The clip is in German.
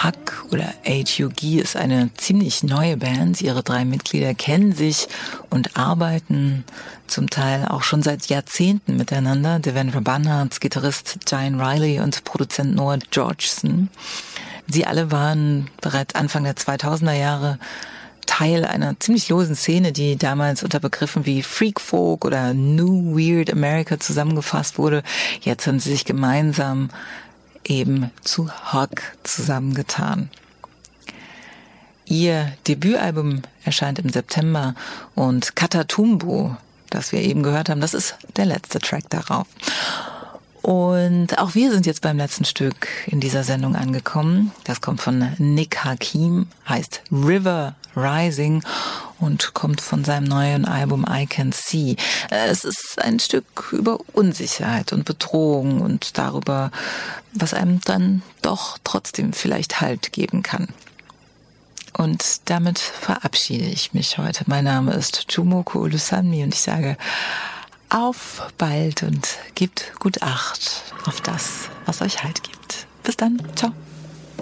Hug oder HUG ist eine ziemlich neue Band. Ihre 3 Mitglieder kennen sich und arbeiten zum Teil auch schon seit Jahrzehnten miteinander. Devendra Banhart, Gitarrist Giant Riley und Produzent Noah Georgeson. Sie alle waren bereits Anfang der 2000er Jahre Teil einer ziemlich losen Szene, die damals unter Begriffen wie Freak Folk oder New Weird America zusammengefasst wurde. Jetzt haben sie sich gemeinsam eben zu Hug zusammengetan. Ihr Debütalbum erscheint im September und Catatumbo, das wir eben gehört haben, das ist der letzte Track darauf. Und auch wir sind jetzt beim letzten Stück in dieser Sendung angekommen. Das kommt von Nick Hakim, heißt River Rising und kommt von seinem neuen Album I Can See. Es ist ein Stück über Unsicherheit und Bedrohung und darüber, was einem dann doch trotzdem vielleicht Halt geben kann. Und damit verabschiede ich mich heute. Mein Name ist Jumoko Olusanmi und ich sage auf bald und gebt gut Acht auf das, was euch Halt gibt. Bis dann. Ciao.